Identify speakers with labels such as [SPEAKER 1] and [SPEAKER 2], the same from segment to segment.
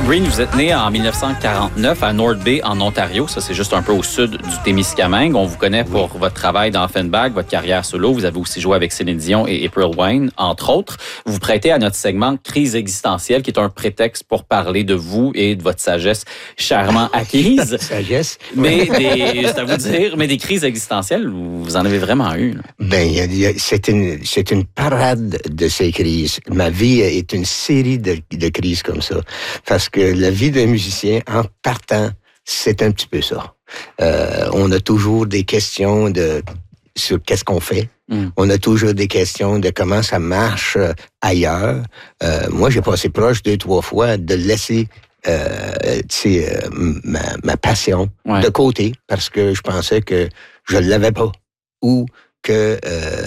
[SPEAKER 1] Breen, vous êtes né en 1949 à North Bay, en Ontario. Ça, c'est juste un peu au sud du Témiscamingue. On vous connaît pour votre travail dans Offenbach, votre carrière solo. Vous avez aussi joué avec Céline Dion et April Wine, entre autres. Vous vous prêtez à notre segment Crise existentielle, qui est un prétexte pour parler de vous et de votre sagesse chèrement acquise.
[SPEAKER 2] Sagesse.
[SPEAKER 1] Mais c'est à vous dire, mais des crises existentielles, vous en avez vraiment eu. Là.
[SPEAKER 2] Ben, c'est une parade de ces crises. Ma vie est une série de crises comme ça. Parce que la vie d'un musicien, en partant, c'est un petit peu ça. On a toujours des questions sur qu'est-ce qu'on fait. On a toujours des questions de comment ça marche ailleurs. Moi, j'ai passé proche 2-3 fois de laisser ma passion de côté parce que je pensais que je ne l'avais pas ou que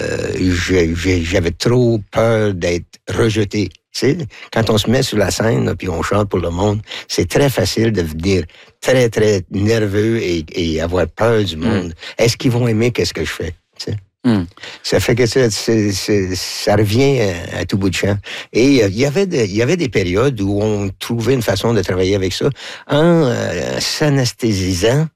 [SPEAKER 2] j'avais trop peur d'être rejeté. Tu sais, quand on se met sur la scène là, puis on chante pour le monde, c'est très facile de devenir très, très nerveux et avoir peur du monde. Est-ce qu'ils vont aimer qu'est-ce que je fais? Tu sais? Ça fait que ça revient à tout bout de champ. Et il y avait des périodes où on trouvait une façon de travailler avec ça en s'anesthésiant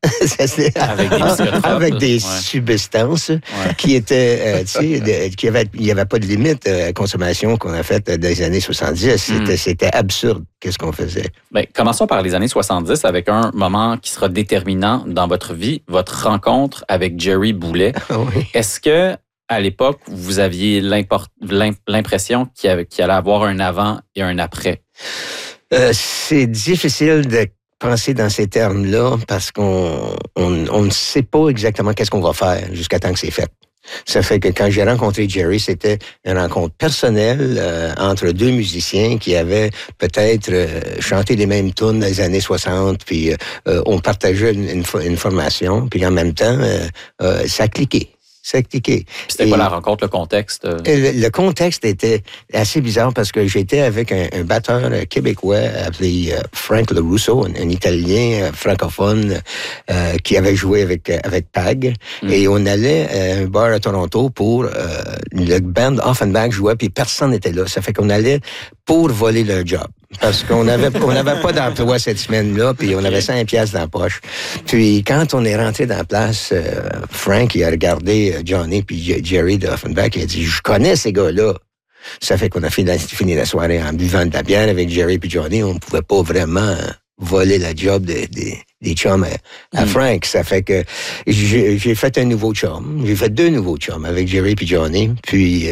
[SPEAKER 2] avec des substances qui étaient, il y avait pas de limite à la consommation qu'on a faite dans les années 70. C'était absurde. Qu'est-ce qu'on faisait?
[SPEAKER 1] Bien, commençons par les années 70 avec un moment qui sera déterminant dans votre vie, votre rencontre avec Jerry Boulet.
[SPEAKER 2] Oui.
[SPEAKER 1] Est-ce que, à l'époque, vous aviez l'impression qu'il allait avoir un avant et un après?
[SPEAKER 2] C'est difficile de penser dans ces termes-là parce qu'on ne sait pas exactement qu'est-ce qu'on va faire jusqu'à temps que c'est fait. Ça fait que quand j'ai rencontré Jerry, c'était une rencontre personnelle entre deux musiciens qui avaient peut-être chanté les mêmes tunes dans les années 60, puis on partageait une formation, puis en même temps, ça a cliqué.
[SPEAKER 1] C'était quoi la rencontre, le contexte?
[SPEAKER 2] Le contexte était assez bizarre parce que j'étais avec un batteur québécois appelé Frank LaRusso, un Italien francophone qui avait joué avec Pag. Et on allait à un bar à Toronto pour le band Offenbach jouait, puis personne n'était là. Ça fait qu'on allait pour voler leur job. Parce qu'on n'avait pas d'emploi cette semaine-là, puis on avait 5 piastres dans la poche. Puis quand on est rentré dans la place, Frank, il a regardé Johnny puis Jerry de Offenbach, il a dit « Je connais ces gars-là ». Ça fait qu'on a fini la soirée en buvant de la bière avec Jerry puis Johnny. On ne pouvait pas vraiment voler la job des chums à Frank. Ça fait que j'ai fait un nouveau chum. J'ai fait 2 nouveaux chums avec Jerry puis Johnny. Puis,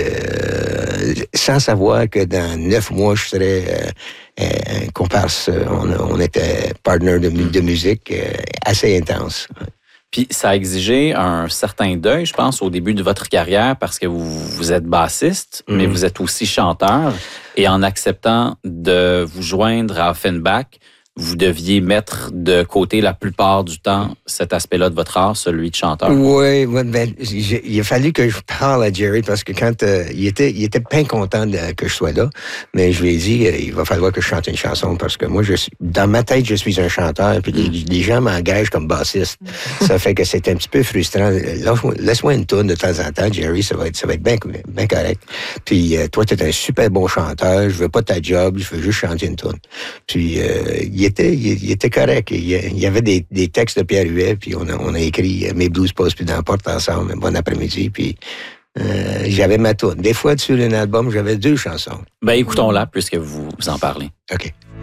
[SPEAKER 2] sans savoir que dans 9 mois, je serais un comparse. On était partner de musique assez intense.
[SPEAKER 1] Puis ça a exigé un certain deuil, je pense, au début de votre carrière parce que vous êtes bassiste, mais vous êtes aussi chanteur. Et en acceptant de vous joindre à Offenbach, vous deviez mettre de côté la plupart du temps cet aspect-là de votre art, celui de chanteur.
[SPEAKER 2] Oui, ben, il a fallu que je parle à Jerry parce que quand il était bien content que je sois là, mais je lui ai dit il va falloir que je chante une chanson parce que moi dans ma tête je suis un chanteur puis les gens m'engagent comme bassiste. Ça fait que c'est un petit peu frustrant. Laisse-moi une tourne de temps en temps, Jerry, ça va être bien correct. Puis toi tu es un super bon chanteur, je veux pas ta job, je veux juste chanter une tourne. Puis il était correct. Il y avait des textes de Pierre Huet, puis on a écrit « Mes blues passent plus dans la porte ensemble, bon après-midi », puis j'avais ma tourne. Des fois, sur un album, j'avais 2 chansons.
[SPEAKER 1] Ben écoutons-la, puisque vous en parlez.
[SPEAKER 2] OK.